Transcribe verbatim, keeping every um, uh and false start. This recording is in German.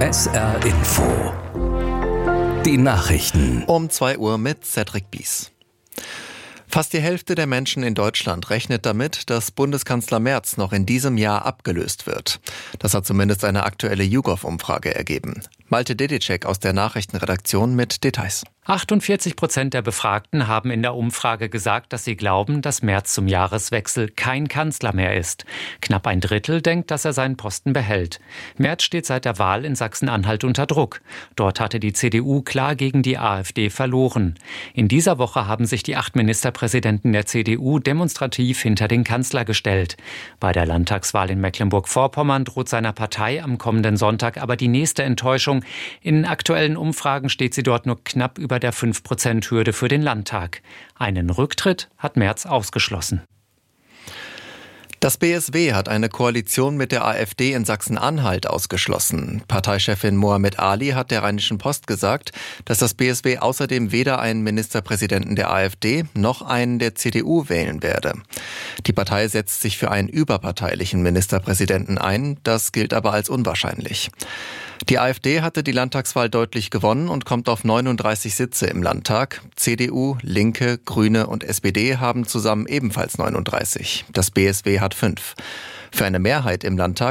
S R Info. Die Nachrichten. Um zwei Uhr mit Cedric Bies. Fast die Hälfte der Menschen in Deutschland rechnet damit, dass Bundeskanzler Merz noch in diesem Jahr abgelöst wird. Das hat zumindest eine aktuelle YouGov-Umfrage ergeben. Malte Dedicek aus der Nachrichtenredaktion mit Details. achtundvierzig Prozent der Befragten haben in der Umfrage gesagt, dass sie glauben, dass Merz zum Jahreswechsel kein Kanzler mehr ist. Knapp ein Drittel denkt, dass er seinen Posten behält. Merz steht seit der Wahl in Sachsen-Anhalt unter Druck. Dort hatte die C D U klar gegen die AfD verloren. In dieser Woche haben sich die acht Ministerpräsidenten der C D U demonstrativ hinter den Kanzler gestellt. Bei der Landtagswahl in Mecklenburg-Vorpommern droht seiner Partei am kommenden Sonntag aber die nächste Enttäuschung. In aktuellen Umfragen steht sie dort nur knapp über der fünf Prozent Hürde für den Landtag. Einen Rücktritt hat Merz ausgeschlossen. Das B S W hat eine Koalition mit der AfD in Sachsen-Anhalt ausgeschlossen. Parteichefin Mohamed Ali hat der Rheinischen Post gesagt, dass das B S W außerdem weder einen Ministerpräsidenten der AfD noch einen der C D U wählen werde. Die Partei setzt sich für einen überparteilichen Ministerpräsidenten ein, das gilt aber als unwahrscheinlich. Die AfD hatte die Landtagswahl deutlich gewonnen und kommt auf neununddreißig Sitze im Landtag. C D U, Linke, Grüne und S P D haben zusammen ebenfalls neununddreißig. Das B S W hat fünf. Für eine Mehrheit im Landtag